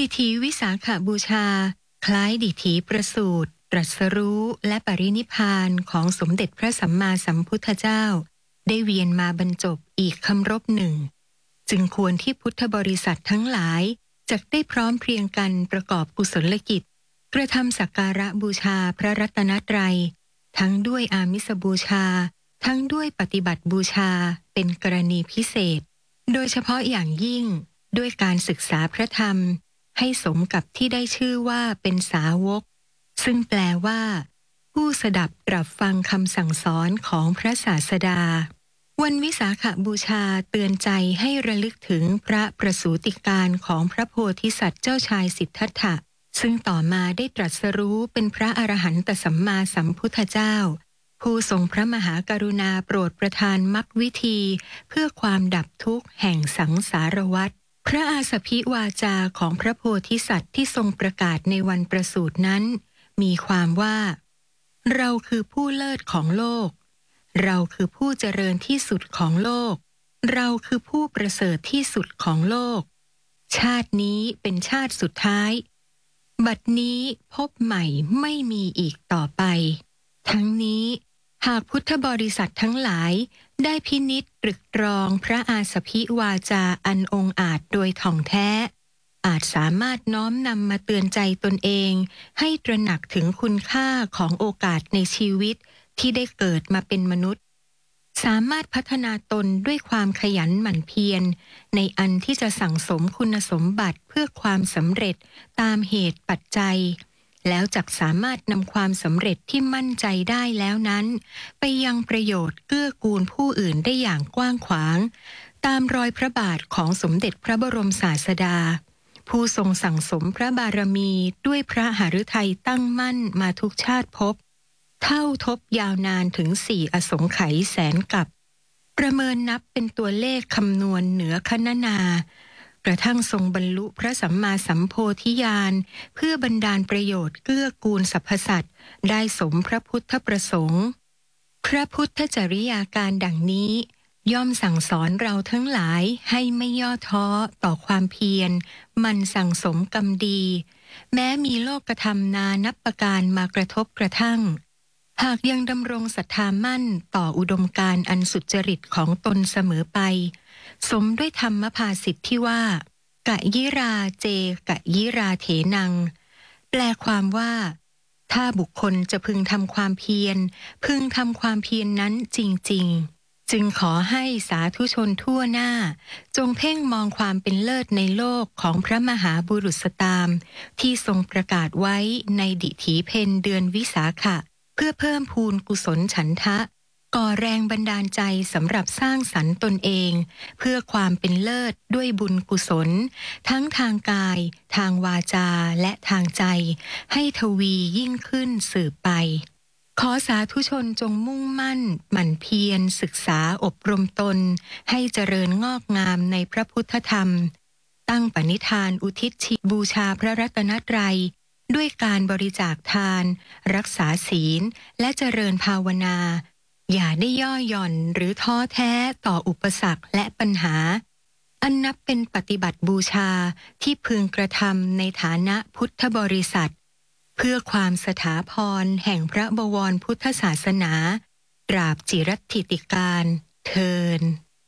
ดิถีวิสาขบูชาคล้ายดิถีประสูติตรัสรู้และปรินิพพานของสมเด็จพระสัมมาสัมพุทธเจ้าได้เวียนมาบรรจบอีกคำรบหนึ่งจึงควรที่พุทธบริษัททั้งหลายจะได้พร้อมเพรียงกันประกอบกุศลกิจกระทำสักการะบูชาพระรัตนตรัยทั้งด้วยอามิสบูชาทั้งด้วยปฏิบัติบูชาเป็นกรณีพิเศษโดยเฉพาะอย่างยิ่งด้วยการศึกษาพระธรรมให้สมกับที่ได้ชื่อว่าเป็นสาวกซึ่งแปลว่าผู้สดับตรับฟังคำสั่งสอนของพระศาสดาวันวิสาขบูชาเตือนใจให้ระลึกถึงพระประสูติการของพระโพธิสัตว์เจ้าชายสิทธัตถะซึ่งต่อมาได้ตรัสรู้เป็นพระอรหันตสัมมาสัมพุทธเจ้าผู้ทรงพระมหากรุณาโปรดประทานมรรควิธีเพื่อความดับทุกข์แห่งสังสารวัฏพระอาสพิวาจาของพระโพธิสัตว์ที่ทรงประกาศในวันประสูตินั้นมีความว่าเราคือผู้เลิศของโลกเราคือผู้เจริญที่สุดของโลกเราคือผู้ประเสริฐที่สุดของโลกชาตินี้เป็นชาติสุดท้ายบัดนี้พบใหม่ไม่มีอีกต่อไปทั้งนี้หากพุทธบริษัททั้งหลายได้พินิจตรึกตรองพระอาสพิวาจาอันองอาจโดยถ่องแท้อาจสามารถน้อมนำมาเตือนใจตนเองให้ตระหนักถึงคุณค่าของโอกาสในชีวิตที่ได้เกิดมาเป็นมนุษย์สามารถพัฒนาตนด้วยความขยันหมั่นเพียรในอันที่จะสั่งสมคุณสมบัติเพื่อความสำเร็จตามเหตุปัจจัยแล้วจักสามารถนำความสำเร็จที่มั่นใจได้แล้วนั้นไปยังประโยชน์เกื้อกูลผู้อื่นได้อย่างกว้างขวางตามรอยพระบาทของสมเด็จพระบรมศาสดาผู้ทรงสั่งสมพระบารมีด้วยพระหฤทัยตั้งมั่นมาทุกชาติภพเท่าทบยาวนานถึง4 อสงไขยแสนกับประเมินนับเป็นตัวเลขคำนวณเหนือคณนากระทั่งทรงบรรลุพระสัมมาสัมโพธิญาณเพื่อบันดาลประโยชน์เกื้อกูลสรรพสัตว์ได้สมพระพุทธประสงค์พระพุทธจริยาการดังนี้ย่อมสั่งสอนเราทั้งหลายให้ไม่ย่อท้อต่อความเพียรมันสั่งสมกรรมดีแม้มีโลกธรรมนานับประการมากระทบกระทั่งหากยังดำรงศรัทธามั่นต่ออุดมการณ์อันสุจริตของตนเสมอไปสมด้วยธรรมภาษิตที่ว่ากะยิราเจกะยิราเถนังแปลความว่าถ้าบุคคลจะพึงทำความเพียรพึงทำความเพียรนั้นจริงๆจึงขอให้สาธุชนทั่วหน้าจงเพ่งมองความเป็นเลิศในโลกของพระมหาบุรุษตามที่ทรงประกาศไว้ในดิถีเพ็ญเดือนวิสาขะเพื่อเพิ่มพูนกุศลฉันทะก่อแรงบันดาลใจสำหรับสร้างสรรค์ตนเองเพื่อความเป็นเลิศด้วยบุญกุศลทั้งทางกายทางวาจาและทางใจให้ทวียิ่งขึ้นสืบไปขอสาธุชนจงมุ่งมั่นหมั่นเพียรศึกษาอบรมตนให้เจริญงอกงามในพระพุทธธรรมตั้งปณิธานอุทิศชีบูชาพระรัตนตรัยด้วยการบริจาคทานรักษาศีลและเจริญภาวนาอย่าได้ย่อหย่อนหรือท้อแท้ต่ออุปสรรคและปัญหาอันนับเป็นปฏิบัติบูชาที่พึงกระทำในฐานะพุทธบริษัทเพื่อความสถาพรแห่งพระบวรพุทธศาสนาตราบจิรัตถิติการเทิน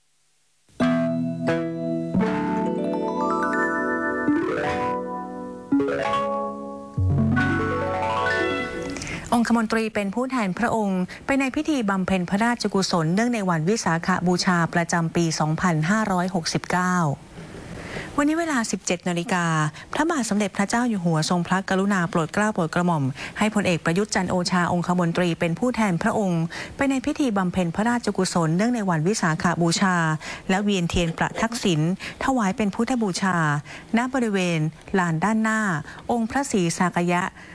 องคมนตรีเป็นผู้แทนพระองค์ไปในพิธีบำเพ็ญพระราชกุศลเนื่องในวันวิสาขบูชาประจำปี 2569 วันนี้เวลา 17 นาฬิกาพระบาทสมเด็จพระเจ้าอยู่หัวทรงพระกรุณาโปรดเกล้าโปรดกระหม่อมให้พลเอกประยุทธ์จันทร์โอชาองคมนตรีเป็นผู้แทนพระองค์ไปในพิธีบำเพ็ญพระราชกุศลเนื่องในวันวิสาขบูชาและเวียนเทียนประทักษิณถวายเป็นพุทธบูชาณบริเวณลานด้านหน้าองค์พระศรีสากยะ